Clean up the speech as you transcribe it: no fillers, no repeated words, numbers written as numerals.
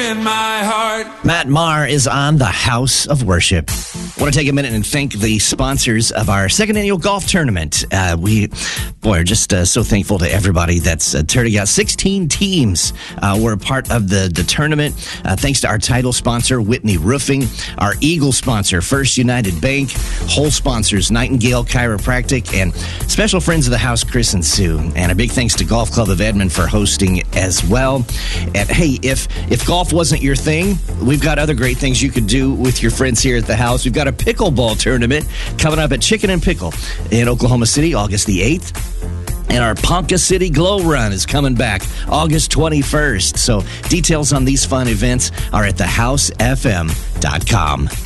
in my heart. Matt Maher is on the House of Worship. I want to take a minute and thank the sponsors of our second annual golf tournament. We are just so thankful to everybody that's turning out. 16 teams were a part of the tournament. Thanks to our title sponsor, Whitney Roofing, our Eagle sponsor, First United Bank, whole sponsors, Nightingale Chiropractic, and special friends of the house, Chris and Sue. And a big thanks to Golf Club of Edmond for hosting as well. And hey, if golf wasn't your thing, we've got other great things you could do with your friends here at the house. We've got a pickleball tournament coming up at Chicken and Pickle in Oklahoma City, August the 8th. And our Ponca City Glow Run is coming back August 21st. So details on these fun events are at thehousefm.com.